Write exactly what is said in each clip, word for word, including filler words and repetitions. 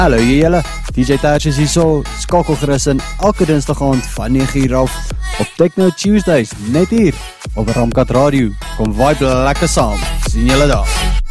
Hallo julle, D J Tash is hier so, skakel gerus in elke dinsdag aand van negen uur af op Techno Tuesdays, net hier op Ramkat Radio. Kom vibe lekker saam, sien julle daar.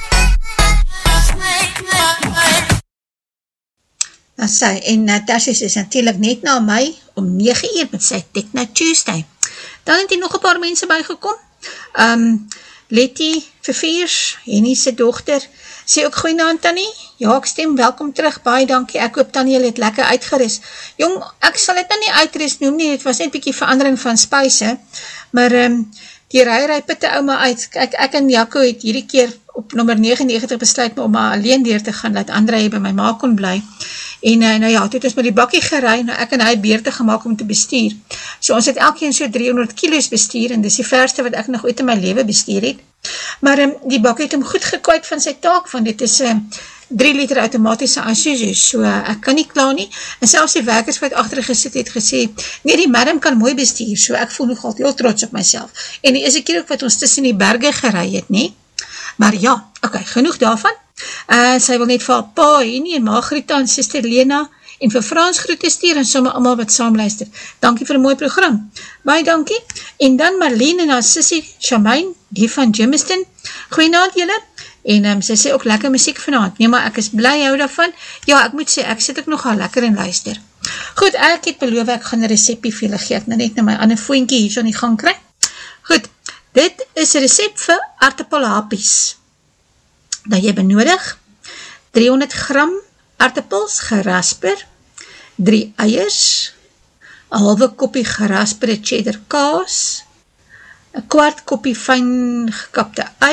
Nou sy, en uh, Tash is natuurlijk net na my om negen uur met sy Techno Tuesday. Dan het hier nog een paar mense bygekom. Um, Letty Verveers, Henny sy dochter, sê ook goeienaand Tannie, ja ek stem, welkom terug, baie dankie, ek hoop Tannie jy het lekker uitgeris. Jong, ek sal het nou nie uitgeris noem nie, het was net bykie verandering van spijse, maar um, die rij-rij pitte ou maar uit, ek, ek en Jaco het hierdie keer op nummer negenennegentig besluit om maar alleen deur te gaan, laat André by my ma kon bly, en uh, nou ja, toe het ons met die bakkie gerei, nou ek en hy het beurte gemaakt om te bestuur, so ons het elkeen so driehonderd kilo's bestuur, en dis die verste wat ek nog ooit in my lewe bestuur het, maar um, die bakkie het hom goed gekwyt van sy taak, want dit is uh, drie liter automatische Isuzu, so uh, ek kan nie klaar nie, en selfs die werkers wat achter gesit het gesê, nee die madam kan mooi bestuur, so ek voel nog altijd heel trots op myself, en die is een keer ook wat ons tussen die berge gerei het, nie, maar ja, oké, okay, genoeg daarvan, uh, sy wil net vir pa, Henny en Margrieta en sister Lena, en vir Frans groete stuur, en somme allemaal wat saamluister, dankie vir een mooi program, baie dankie, en dan Marlene en haar sissie Shamaine, die van Jimiston, goeienaand julle, en um, sy sê ook lekker muziek vanavond, nee maar ek is blij hou daarvan, ja ek moet sê, ek sit ook nogal lekker en luister, goed, ek het beloof, ek gaan een recepie vir julle gee, ek nou net na my ander voentjie hier so in die gang kry, goed, dit is een recept vir aardappelhapies, dat jy benodig, driehonderd gram aardappels, gerasper, drie eiers, een halve koppie gerasperde cheddar kaas, een kwart koppie fijn gekapte ei,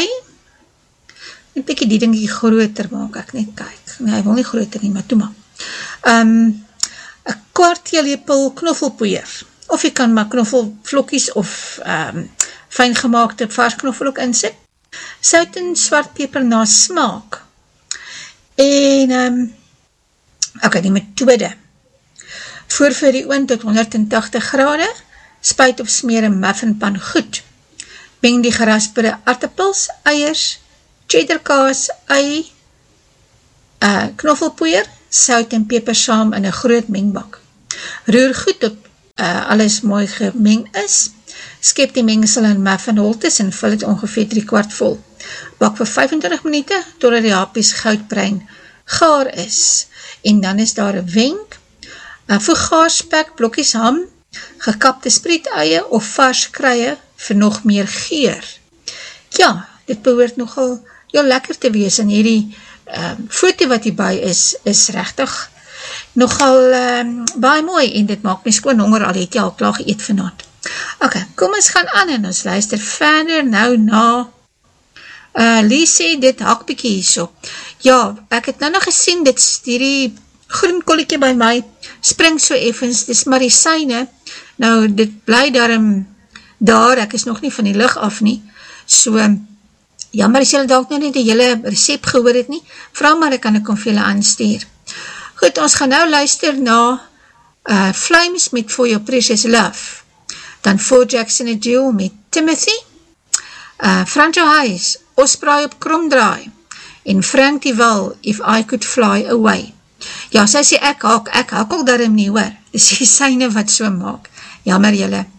een bykie die dingie groter maak, ek net kyk, nee, hy wil nie groter nie, maar toe maar, um, een kwart theelepel knoffelpoeier, of jy kan maar knoffelvlokkies of um, fijn gemaakte vars knoffel ook insit, sout en swart peper na smaak, en, um, ok, die methode, voer vir die oond tot honderdtachtig grade, spuit of smeer een muffinpan goed, meng die gerasperde aardappels, eiers, cheddar kaas, ei, uh, knoffelpoeier, sout en peper saam in een groot mengbak. Roer goed tot uh, alles mooi gemeng is, skep die mengsel in muffinholtes en vul het ongeveer drie kwart vol. Bak vir vyfentwintig minute, totdat die hapies goudbruin gaar is, en dan is daar een wenk, uh, voeg gaarspek, blokkies ham, gekapte spriet-eie of vars kruie vir nog meer geur. Ja, dit behoort nogal heel lekker te wees, en hierdie um, foto wat hierby is, is rechtig nogal um, baie mooi, en dit maak my skoon honger, al het jy al klaar geëet vanavond. Ok, kom ons gaan aan, en ons luister verder nou na uh, Lee sê dit hakbiekie hierso. Ja, ek het nou nog gesien, dit hierdie groen kolliekie by my, spring so effens, dis maar die syne, nou dit bly daarom daar, ek is nog nie van die lig af nie, so, jammer as julle dalk nou nie die hele recept gehoor het nie, vraag maar, ek kan ek om vir julle aanstuur. Goed, ons gaan nou luister na uh, Flames met For Your Precious Love, dan Four Jackson a Duel met Timothy, uh, Franjo Hayes, Ospraai op Kromdraai, en Frank die Wal, If I Could Fly Away. Ja, sy sê ek hak, ek hak al daarom nie hoor, dis die syne wat so maak, jammer julle.